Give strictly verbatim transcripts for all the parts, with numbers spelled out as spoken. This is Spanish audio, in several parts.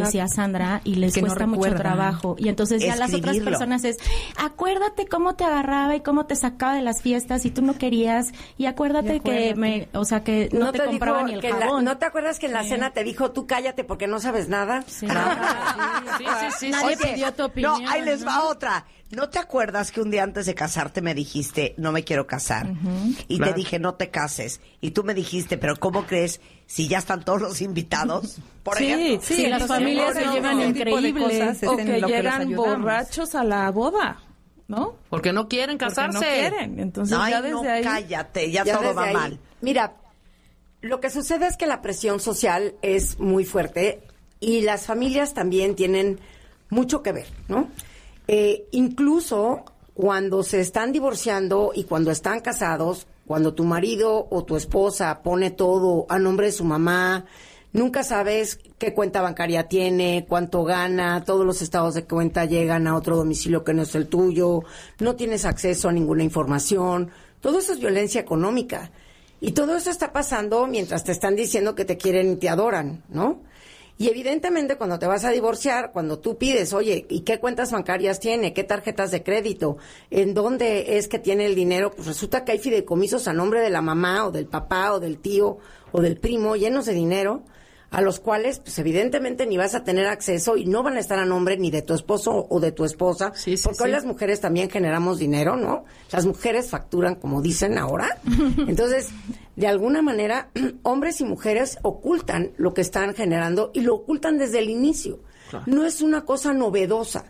decía Sandra, y les que cuesta no mucho trabajo. Y entonces ya las otras personas es, acuérdate cómo te agarraba y cómo te sacaba de las fiestas y tú no querías, y acuérdate, y acuérdate. que me, o sea, que no, no te, te compraba ni el jabón. La, ¿No te acuerdas que en la sí. cena te dijo, tú cállate porque no sabes nada? Sí, ah, sí, sí, sí, sí. Nadie Oye, pidió tu opinión. No, ahí les va otra. ¿No te acuerdas que un día antes de casarte me dijiste, no me quiero casar? Uh-huh. Y claro. te dije, no te cases. Y tú me dijiste, pero ¿cómo crees si ya están todos los invitados? Por sí, ejemplo. Sí, sí, las familias se llevan increíbles. O que llegan borrachos a la boda, ¿no? Porque no quieren casarse. Porque no quieren. Entonces Ay, ya desde no, ahí... cállate, ya, ya todo va ahí. mal. Mira, lo que sucede es que la presión social es muy fuerte y las familias también tienen mucho que ver, ¿no? Eh, incluso cuando se están divorciando y cuando están casados, cuando tu marido o tu esposa pone todo a nombre de su mamá, nunca sabes qué cuenta bancaria tiene, cuánto gana, todos los estados de cuenta llegan a otro domicilio que no es el tuyo, no tienes acceso a ninguna información, todo eso es violencia económica. Y todo eso está pasando mientras te están diciendo que te quieren y te adoran, ¿no? Y evidentemente cuando te vas a divorciar, cuando tú pides, oye, ¿y qué cuentas bancarias tiene? ¿Qué tarjetas de crédito? ¿En dónde es que tiene el dinero? Pues resulta que hay fideicomisos a nombre de la mamá o del papá o del tío o del primo llenos de dinero, a los cuales pues evidentemente ni vas a tener acceso y no van a estar a nombre ni de tu esposo o de tu esposa, sí, sí, porque sí. hoy las mujeres también generamos dinero, ¿no? Las mujeres facturan, como dicen ahora. Entonces, de alguna manera, hombres y mujeres ocultan lo que están generando y lo ocultan desde el inicio. Claro. No es una cosa novedosa.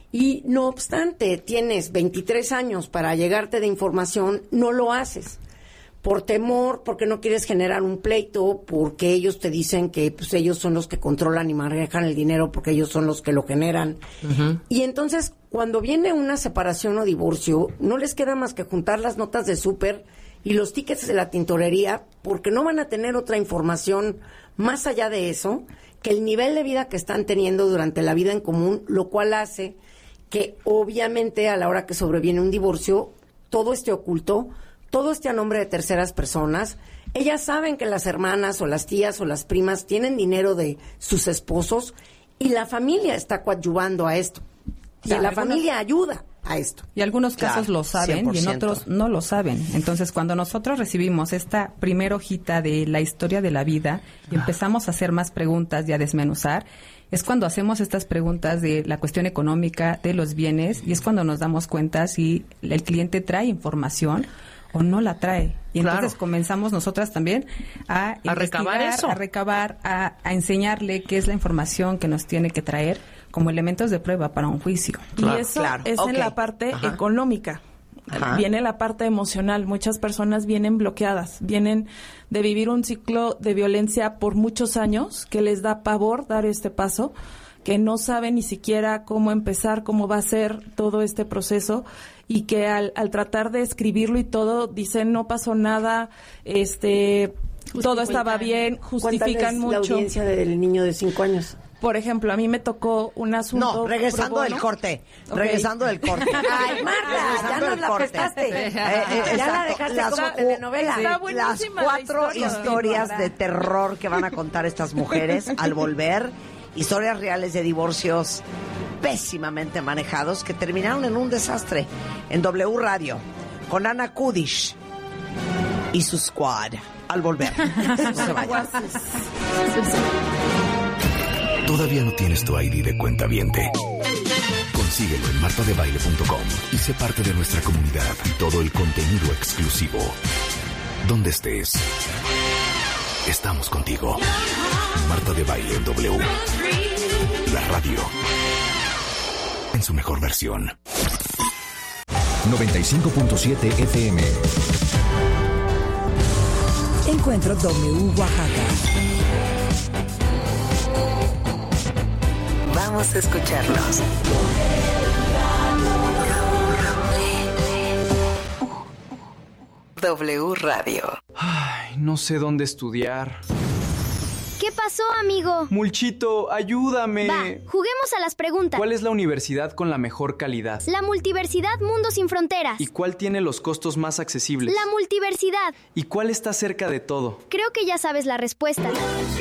Y no obstante, tienes veintitrés años para llegarte de información, no lo haces. Por temor, porque no quieres generar un pleito, porque ellos te dicen que pues ellos son los que controlan y manejan el dinero, porque ellos son los que lo generan. Uh-huh. Y entonces, cuando viene una separación o divorcio, no les queda más que juntar las notas de súper y los tickets de la tintorería, porque no van a tener otra información más allá de eso, que el nivel de vida que están teniendo durante la vida en común, lo cual hace que obviamente a la hora que sobreviene un divorcio, todo esté oculto, todo esté a nombre de terceras personas. Ellas saben que las hermanas o las tías o las primas tienen dinero de sus esposos y la familia está coadyuvando a esto. Y la familia ayuda a esto. Y algunos casos claro, lo saben cien por ciento. Y en otros no lo saben. Entonces, cuando nosotros recibimos esta primera hojita de la historia de la vida y empezamos a hacer más preguntas y a desmenuzar, es cuando hacemos estas preguntas de la cuestión económica, de los bienes, y es cuando nos damos cuenta si el cliente trae información o no la trae. Y claro. entonces comenzamos nosotras también a, a recabar eso. A recabar, a, a enseñarle qué es la información que nos tiene que traer como elementos de prueba para un juicio. Claro. Y eso claro. es okay. en la parte Ajá. económica. Ajá. Viene la parte emocional. Muchas personas vienen bloqueadas, vienen de vivir un ciclo de violencia por muchos años que les da pavor dar este paso, que no saben ni siquiera cómo empezar, cómo va a ser todo este proceso, y que al, al tratar de escribirlo y todo, dicen no pasó nada, este todo estaba bien, justifican mucho. La audiencia del niño de cinco años. Por ejemplo, a mí me tocó un asunto... No, regresando del corte. Okay. Regresando del corte. Ay, Marta, ya nos la prestaste. Eh, eh, ya la dejaste las, como telenovela. Sí, las cuatro historia. historias de terror que van a contar estas mujeres al volver. Historias reales de divorcios pésimamente manejados que terminaron en un desastre. En W Radio, con Ana Kudish y su squad. Al volver. No se vayan. ¿Todavía no tienes tu I D de cuentaviente? Consíguelo en marta de baile punto com y sé parte de nuestra comunidad. Todo el contenido exclusivo. Donde estés, estamos contigo. Marta de Baile en W. La radio. En su mejor versión. noventa y cinco punto siete F M. Encuentro W Oaxaca. Vamos a escucharlos. W Radio. Ay, no sé dónde estudiar. ¿Qué pasó, amigo? Mulchito, ayúdame. Va, juguemos a las preguntas. ¿Cuál es la universidad con la mejor calidad? La Multiversidad Mundo Sin Fronteras. ¿Y cuál tiene los costos más accesibles? La Multiversidad. ¿Y cuál está cerca de todo? Creo que ya sabes la respuesta.